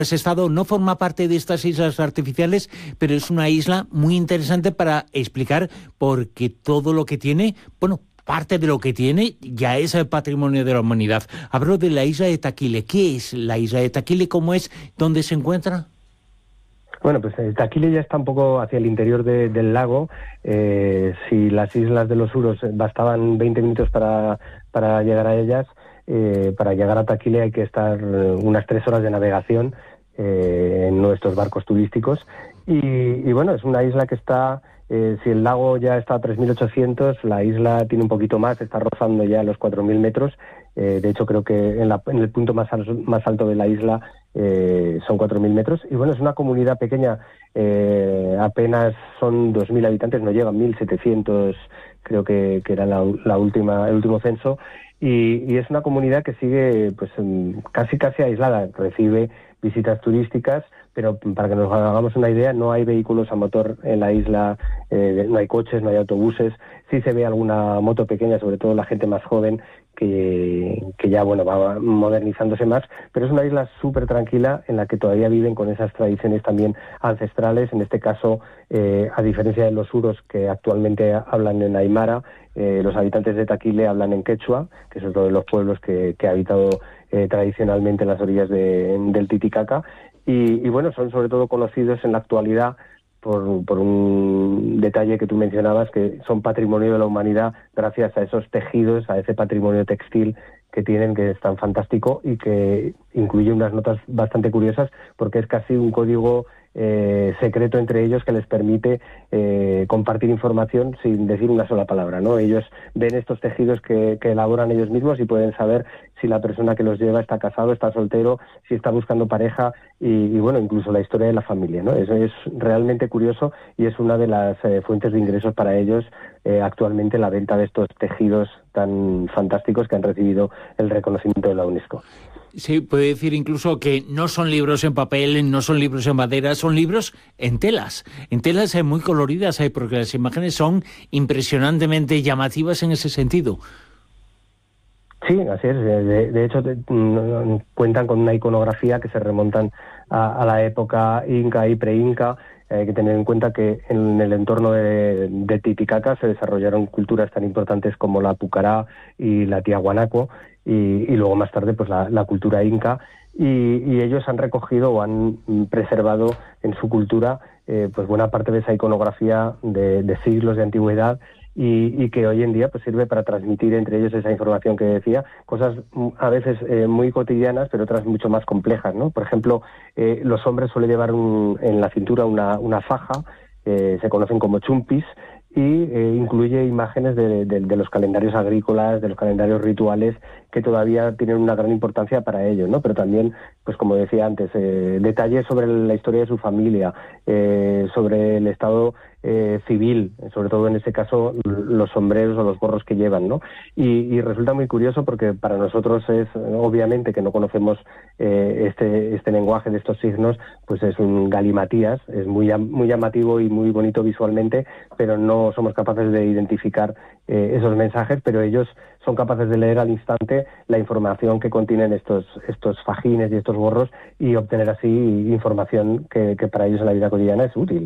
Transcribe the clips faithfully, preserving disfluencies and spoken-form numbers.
has estado, no forma parte de estas islas artificiales, pero es una isla muy interesante para explicar por qué todo lo que tiene, bueno, parte de lo que tiene ya es el patrimonio de la humanidad. Hablo de la isla de Taquile. ¿Qué es la isla de Taquile? ¿Cómo es? ¿Dónde se encuentra? Bueno, pues eh, Taquile ya está un poco hacia el interior de, del lago. Eh, si las islas de los Uros bastaban veinte minutos para, para llegar a ellas, eh, para llegar a Taquile hay que estar unas tres horas de navegación eh, en nuestros barcos turísticos. Y, y bueno, es una isla que está... Eh, si el lago ya está a tres mil ochocientos, la isla tiene un poquito más, está rozando ya los cuatro mil metros. Eh, de hecho, creo que en, la, en el punto más, al, más alto de la isla eh, son cuatro mil metros. Y bueno, es una comunidad pequeña, eh, apenas son dos mil habitantes, no llegan mil setecientos, creo que, que era la, la última, el último censo. Y, y es una comunidad que sigue pues casi casi aislada, recibe visitas turísticas, pero para que nos hagamos una idea, no hay vehículos a motor en la isla, eh, no hay coches, no hay autobuses, sí se ve alguna moto pequeña, sobre todo la gente más joven, que, que ya bueno va modernizándose más, pero es una isla súper tranquila en la que todavía viven con esas tradiciones también ancestrales, en este caso, eh, a diferencia de los Uros que actualmente hablan en aymara, eh, los habitantes de Taquile hablan en quechua, que es otro de los pueblos que, que ha habitado eh, tradicionalmente en las orillas de, del Titicaca, y, y bueno, son sobre todo conocidos en la actualidad Por, por un detalle que tú mencionabas, que son patrimonio de la humanidad gracias a esos tejidos, a ese patrimonio textil que tienen, que es tan fantástico y que incluye unas notas bastante curiosas porque es casi un código eh, secreto entre ellos que les permite eh, compartir información sin decir una sola palabra, ¿no? Ellos ven estos tejidos que, que elaboran ellos mismos y pueden saber si la persona que los lleva está casado, está soltero, si está buscando pareja y, y bueno, incluso la historia de la familia, ¿no? Eso es realmente curioso y es una de las eh, fuentes de ingresos para ellos eh, actualmente, la venta de estos tejidos tan fantásticos que han recibido el reconocimiento de la UNESCO. Sí, puede decir incluso que no son libros en papel, no son libros en madera, son libros en telas, en telas muy coloridas, porque las imágenes son impresionantemente llamativas en ese sentido. Sí, así es. De, de hecho, te, no, cuentan con una iconografía que se remontan a, a la época inca y pre-inca. Hay que tener en cuenta que en el entorno de, de Titicaca se desarrollaron culturas tan importantes como la pucará y la tiahuanaco, y, y luego más tarde pues la, la cultura inca, y, y ellos han recogido o han preservado en su cultura eh, pues buena parte de esa iconografía de, de siglos de antigüedad, y, y que hoy en día pues sirve para transmitir entre ellos esa información que decía, cosas a veces eh, muy cotidianas, pero otras mucho más complejas, ¿no? Por ejemplo, eh, los hombres suelen llevar un, en la cintura una, una faja, eh, se conocen como chumpis, y eh, incluye imágenes de, de, de los calendarios agrícolas, de los calendarios rituales, que todavía tienen una gran importancia para ellos, ¿no? Pero también, pues como decía antes, eh, detalles sobre la historia de su familia, eh, sobre el estado eh, civil, sobre todo en este caso los sombreros o los gorros que llevan, ¿no? Y, y resulta muy curioso porque para nosotros es, obviamente, que no conocemos eh, este, este lenguaje de estos signos, pues es un galimatías, es muy, muy llamativo y muy bonito visualmente, pero no somos capaces de identificar eh, esos mensajes, pero ellos son capaces de leer al instante la información que contienen estos, estos fajines y estos gorros y obtener así información que, que para ellos en la vida cotidiana es útil.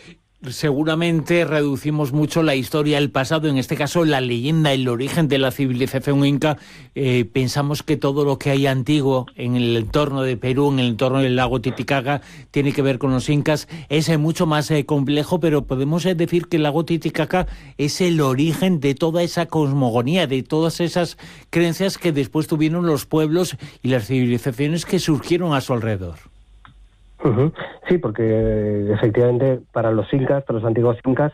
Seguramente reducimos mucho la historia, el pasado, en este caso la leyenda, el origen de la civilización inca. Eh, pensamos que todo lo que hay antiguo en el entorno de Perú, en el entorno del lago Titicaca, tiene que ver con los incas. Es eh, mucho más eh, complejo, pero podemos eh, decir que el lago Titicaca es el origen de toda esa cosmogonía, de todas esas creencias que después tuvieron los pueblos y las civilizaciones que surgieron a su alrededor. Uh-huh. Sí, porque efectivamente para los incas, para los antiguos incas,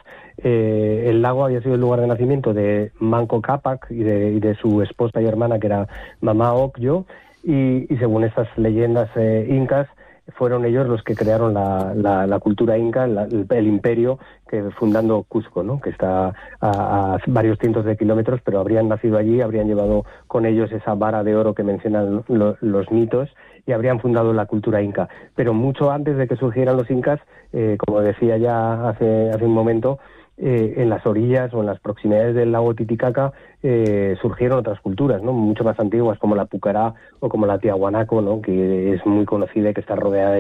eh, el lago había sido el lugar de nacimiento de Manco Cápac y de, y de su esposa y hermana, que era Mamá Ocllo, y, y según estas leyendas eh, incas, fueron ellos los que crearon la, la, la cultura inca, la, el, el imperio, que fundando Cusco, ¿no? Que está a, a varios cientos de kilómetros, pero habrían nacido allí, habrían llevado con ellos esa vara de oro que mencionan lo, los mitos, y habrían fundado la cultura inca. Pero mucho antes de que surgieran los incas, eh, como decía ya hace, hace un momento, eh, en las orillas o en las proximidades del lago Titicaca eh, surgieron otras culturas, ¿no? Mucho más antiguas, como la Pucará o como la Tiahuanaco, ¿no? Que es muy conocida y que está rodeada